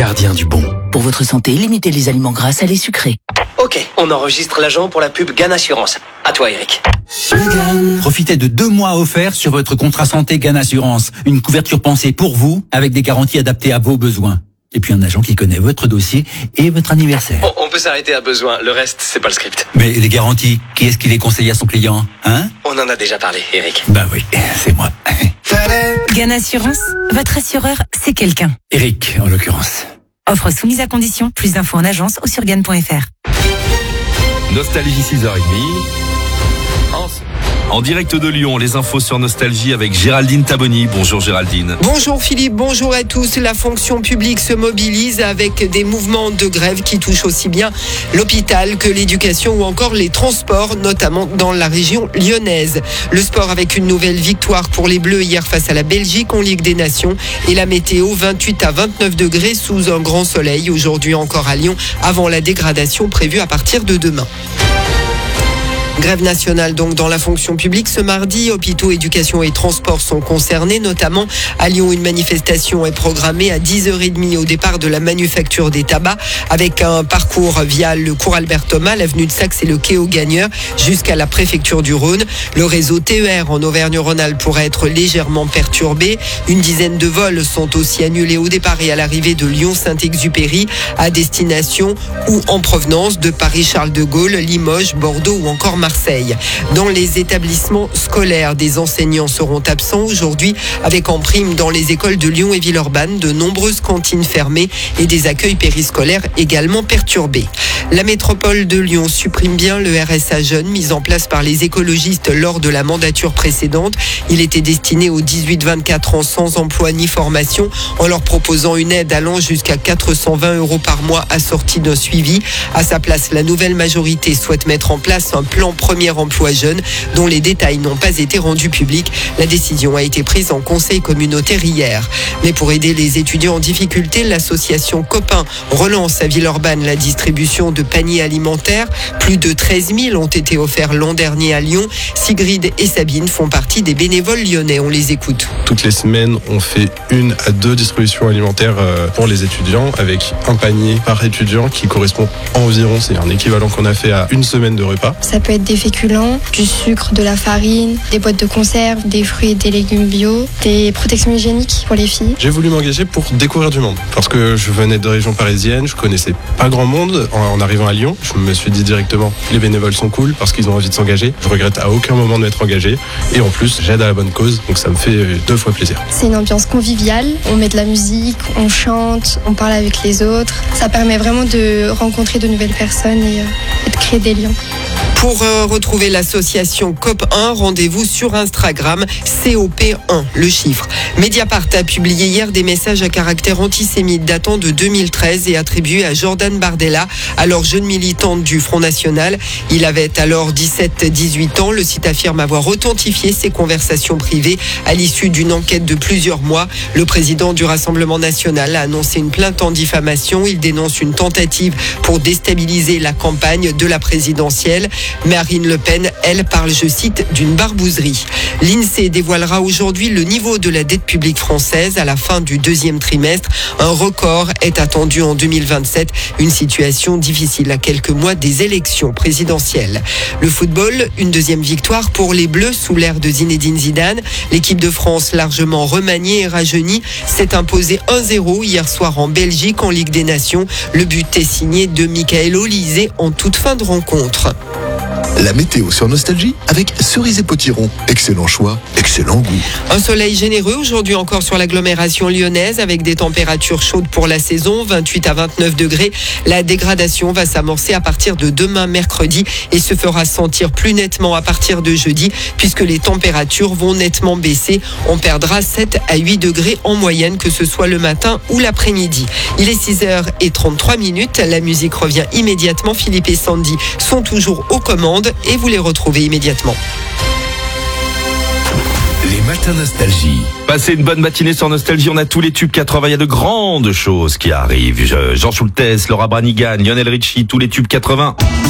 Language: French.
gardien du bon. Pour votre santé, limitez les aliments gras, salés, sucrés. Ok, on enregistre l'agent pour la pub GAN Assurance. À toi, Eric. Profitez de 2 mois offerts sur votre contrat santé GAN Assurance. Une couverture pensée pour vous, avec des garanties adaptées à vos besoins. Et puis un agent qui connaît votre dossier et votre anniversaire. On peut s'arrêter à besoin, le reste, c'est pas le script. Mais les garanties, qui est-ce qui les conseille à son client, hein? On en a déjà parlé, Eric. Ben oui, c'est moi. GAN Assurance, votre assureur, c'est quelqu'un. Eric, en l'occurrence. Offre soumise à condition. Plus d'infos en agence ou sur GAN.fr. Nostalgie 6h30. En direct de Lyon, les infos sur Nostalgie avec Géraldine Taboni. Bonjour Géraldine. Bonjour Philippe, bonjour à tous. La fonction publique se mobilise avec des mouvements de grève qui touchent aussi bien l'hôpital que l'éducation ou encore les transports, notamment dans la région lyonnaise. Le sport avec une nouvelle victoire pour les Bleus hier face à la Belgique en Ligue des Nations. Et la météo, 28 à 29 degrés sous un grand soleil. Aujourd'hui encore à Lyon, avant la dégradation prévue à partir de demain. Grève nationale donc dans la fonction publique ce mardi. Hôpitaux, éducation et transports sont concernés. Notamment à Lyon, une manifestation est programmée à 10h30 au départ de la manufacture des tabacs avec un parcours via le cours Albert Thomas, l'avenue de Saxe et le quai aux Gagneurs jusqu'à la préfecture du Rhône. Le réseau TER en Auvergne-Rhône-Alpes pourrait être légèrement perturbé. Une dizaine de vols sont aussi annulés au départ et à l'arrivée de Lyon-Saint-Exupéry à destination ou en provenance de Paris-Charles de Gaulle, Limoges, Bordeaux ou encore Marseille. Dans les établissements scolaires, des enseignants seront absents aujourd'hui avec en prime dans les écoles de Lyon et Villeurbanne de nombreuses cantines fermées et des accueils périscolaires également perturbés. La métropole de Lyon supprime bien le RSA jeune mis en place par les écologistes lors de la mandature précédente. Il était destiné aux 18-24 ans sans emploi ni formation en leur proposant une aide allant jusqu'à 420 € par mois assortie d'un suivi. À sa place, la nouvelle majorité souhaite mettre en place un plan premier emploi jeune dont les détails n'ont pas été rendus publics. La décision a été prise en conseil communautaire hier. Mais pour aider les étudiants en difficulté, l'association Copain relance à Villeurbanne la distribution de paniers alimentaires. Plus de 13 000 ont été offerts l'an dernier à Lyon. Sigrid et Sabine font partie des bénévoles lyonnais. On les écoute. Toutes les semaines, on fait 1 à 2 distributions alimentaires pour les étudiants avec un panier par étudiant qui correspond environ, c'est un équivalent qu'on a fait à 1 semaine de repas. Ça peut être des féculents, du sucre, de la farine, des boîtes de conserve, des fruits et des légumes bio, des protections hygiéniques pour les filles. J'ai voulu m'engager pour découvrir du monde parce que je venais de région parisienne, je connaissais pas grand monde. En arrivant à Lyon, je me suis dit directement les bénévoles sont cool parce qu'ils ont envie de s'engager. Je regrette à aucun moment de m'être engagé et en plus j'aide à la bonne cause, donc ça me fait 2 fois plaisir. C'est une ambiance conviviale, on met de la musique, on chante, on parle avec les autres. Ça permet vraiment de rencontrer de nouvelles personnes et de créer des liens. Pour retrouver l'association COP1, rendez-vous sur Instagram, COP1, le chiffre. Mediapart a publié hier des messages à caractère antisémite datant de 2013 et attribués à Jordan Bardella, alors jeune militante du Front National. Il avait alors 17-18 ans. Le site affirme avoir authentifié ses conversations privées à l'issue d'une enquête de plusieurs mois. Le président du Rassemblement National a annoncé une plainte en diffamation. Il dénonce une tentative pour déstabiliser la campagne de la présidentielle. Marine Le Pen, elle, parle, je cite, d'une barbouzerie. L'INSEE dévoilera aujourd'hui le niveau de la dette publique française à la fin du 2e trimestre. Un record est attendu en 2027. Une situation difficile à quelques mois des élections présidentielles. Le football, une 2e victoire pour les Bleus sous l'ère de Zinedine Zidane. L'équipe de France, largement remaniée et rajeunie, s'est imposée 1-0 hier soir en Belgique en Ligue des Nations. Le but est signé de Michael Olise en toute fin de rencontre. La météo sur Nostalgie avec Cerise et Potiron. Excellent choix, excellent goût. Un soleil généreux aujourd'hui encore sur l'agglomération lyonnaise avec des températures chaudes pour la saison, 28 à 29 degrés. La dégradation va s'amorcer à partir de demain mercredi et se fera sentir plus nettement à partir de jeudi puisque les températures vont nettement baisser. On perdra 7 à 8 degrés en moyenne que ce soit le matin ou l'après-midi. Il est 6h33. La musique revient immédiatement. Philippe et Sandy sont toujours aux commandes et vous les retrouvez immédiatement. Les matins Nostalgie. Passez une bonne matinée sur Nostalgie, on a tous les tubes 80, il y a de grandes choses qui arrivent. Jean Schultes, Laura Branigan, Lionel Richie, tous les tubes 80.